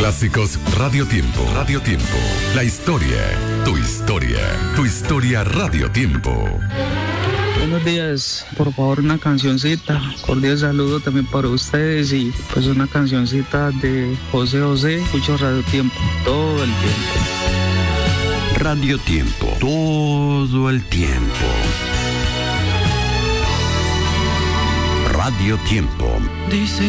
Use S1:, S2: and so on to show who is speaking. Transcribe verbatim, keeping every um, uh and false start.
S1: Clásicos Radio Tiempo. Radio Tiempo. La historia, tu historia, tu historia Radio Tiempo.
S2: Buenos días, por favor una cancioncita, cordial saludo también para ustedes y pues una cancioncita de José José, escucho Radio Tiempo todo el tiempo.
S3: Radio Tiempo, todo el tiempo. Radio Tiempo.
S4: Dice